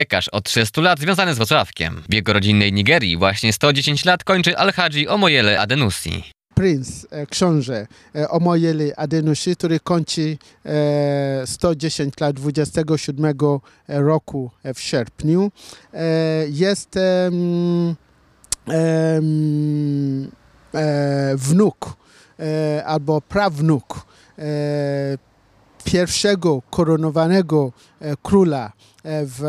Lekarz od 30 lat związany z Wrocławkiem. W jego rodzinnej Nigerii właśnie 110 lat kończy Alhadzi Omoyele Adenusi. Prince, książę Omoyele Adenusi, który kończy 110 lat 27 roku w sierpniu. Jest wnuk albo prawnuk pierwszego koronowanego króla w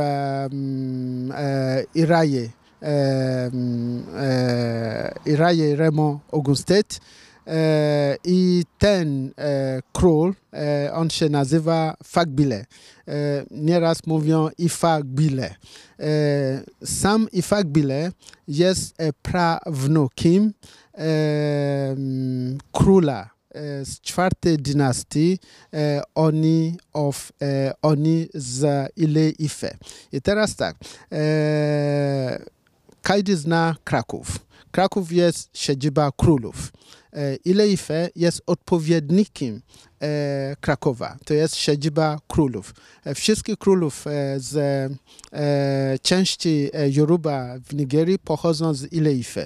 Iraje Remo Augustet. I ten król, on się nazywa Fagbile. Nieraz mówią Ifagbile. Sam Ifagbile jest prawnukiem króla z czwartej dynastii Oni z Ile-Ife. I teraz tak, każdy zna Kraków. Kraków jest siedziba królów. Ile-Ife jest odpowiednikiem Krakowa. To jest siedziba królów. Wszystkich królów z części Yoruba w Nigerii pochodzą z Ile-Ife.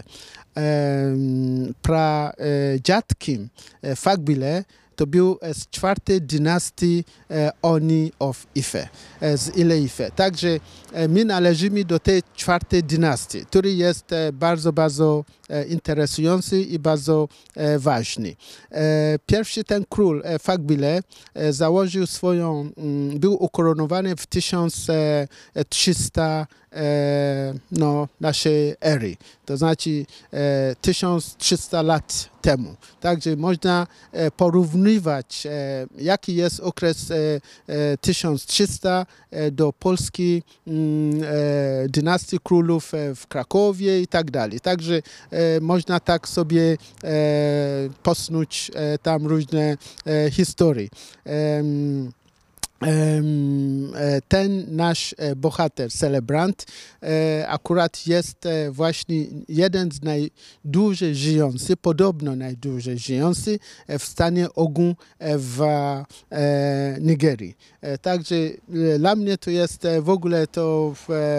Pradziadkiem Fagbile to był z czwartej dynastii Oni of Ife, z Ile-Ife. Także my należymy do tej czwartej dynastii, który jest bardzo, bardzo interesujący i bardzo ważny. Pierwszy ten król Fagbile założył był ukoronowany w 1300 naszej ery, to znaczy 1300 lat temu. Także można porównywać, jaki jest okres 1300 do polskiej dynastii królów w Krakowie i tak dalej. Także można tak sobie posnuć tam różne historie. Ten nasz bohater, celebrant, akurat jest właśnie jeden z najdłużej żyjących, podobno najdłużej żyjący w stanie Ogun w Nigerii. Także dla mnie to jest w ogóle to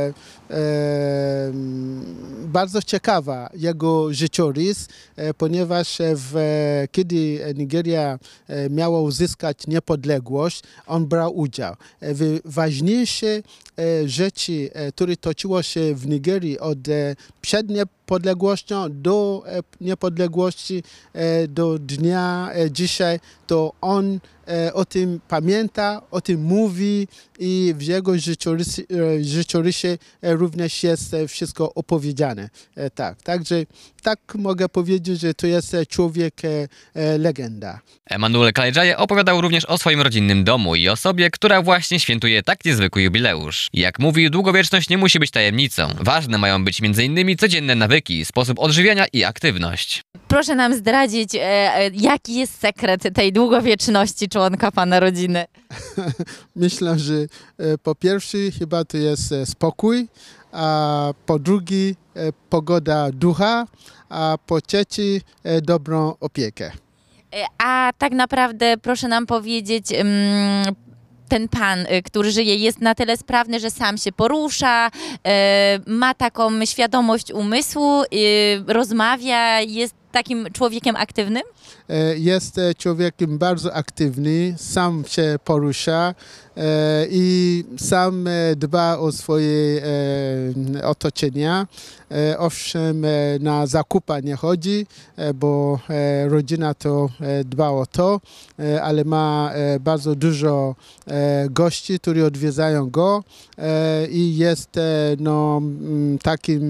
bardzo ciekawa jego życiorys, ponieważ kiedy Nigeria miała uzyskać niepodległość, on brał udział. Ważniejsze rzeczy, które toczyło się w Nigerii przed niepodległością do niepodległości do dnia dzisiaj, to on o tym pamięta, o tym mówi i w jego życiorysie również jest wszystko opowiedziane. Tak, także tak mogę powiedzieć, że to jest człowiek legenda. Emmanuel Kalejaye opowiadał również o swoim rodzinnym domu i osobie, która właśnie świętuje tak niezwykły jubileusz. Jak mówi, długowieczność nie musi być tajemnicą. Ważne mają być m.in. codzienne nawyki, sposób odżywiania i aktywność. Proszę nam zdradzić, jaki jest sekret tej długowieczności członka pana rodziny? Myślę, że po pierwsze chyba to jest spokój, a po drugie pogoda ducha, a po trzecie dobrą opiekę. A tak naprawdę proszę nam powiedzieć, ten pan, który żyje, jest na tyle sprawny, że sam się porusza, ma taką świadomość umysłu, rozmawia, jest takim człowiekiem aktywnym? Jest człowiekiem bardzo aktywny, sam się porusza i sam dba o swoje otoczenie. Owszem, na zakupa nie chodzi, bo rodzina to dba o to, ale ma bardzo dużo gości, którzy odwiedzają go i jest takim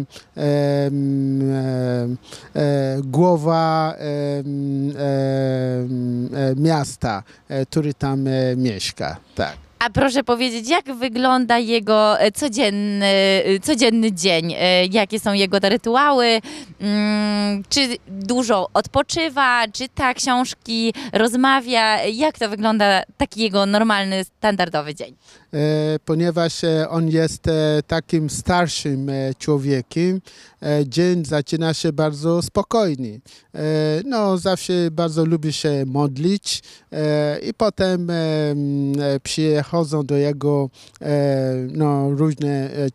głowa miasta, który tam mieszka. Tak. A proszę powiedzieć, jak wygląda jego codzienny dzień? Jakie są jego te rytuały? Czy dużo odpoczywa? Czyta książki? Rozmawia? Jak to wygląda taki jego normalny, standardowy dzień? Ponieważ on jest takim starszym człowiekiem, dzień zaczyna się bardzo spokojnie. Zawsze bardzo lubi się modlić i potem przyjechać chodzą do jego no, różne